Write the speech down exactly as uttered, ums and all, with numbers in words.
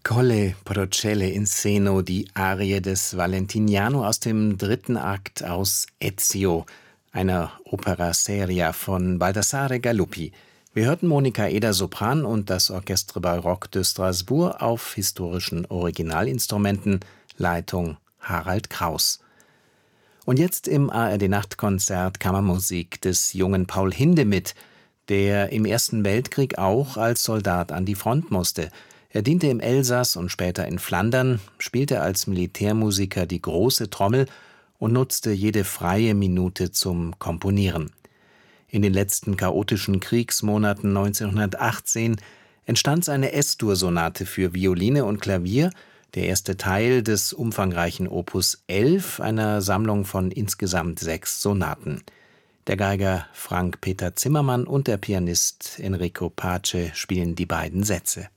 Colle procelle in seno, die Arie des Valentiniano aus dem dritten Akt aus Ezio, einer Opera seria von Baldassare Galuppi. Wir hörten Monika Eder Sopran und das Orchestre Baroque de Strasbourg auf historischen Originalinstrumenten, Leitung Harald Kraus. Und jetzt im A R D-Nachtkonzert Kammermusik des jungen Paul Hindemith, der im Ersten Weltkrieg auch als Soldat an die Front musste. Er diente im Elsass und später in Flandern, spielte als Militärmusiker die große Trommel und nutzte jede freie Minute zum Komponieren. In den letzten chaotischen Kriegsmonaten neunzehnhundertachtzehn entstand seine S-Dur-Sonate für Violine und Klavier, der erste Teil des umfangreichen Opus elf, einer Sammlung von insgesamt sechs Sonaten. Der Geiger Frank Peter Zimmermann und der Pianist Enrico Pace spielen die beiden Sätze.